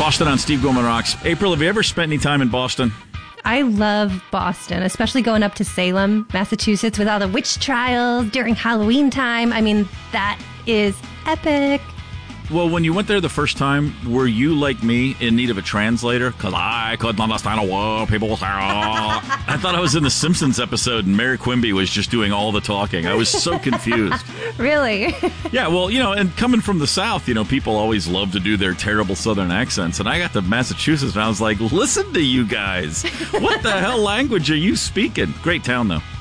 Boston on Steve Goldman Rocks. April, have you ever spent any time in Boston? I love Boston, especially going up to Salem, Massachusetts, with all the witch trials during Halloween time. I mean, that is epic. Well, when you went there the first time, were you like me in need of a translator? Because I couldn't understand a word people were saying. I thought I was in the Simpsons episode and Mary Quimby was just doing all the talking. I was so confused. Really? Yeah, well, and coming from the South, people always love to do their terrible Southern accents. And I got to Massachusetts and I was like, listen to you guys. What the hell language are you speaking? Great town, though.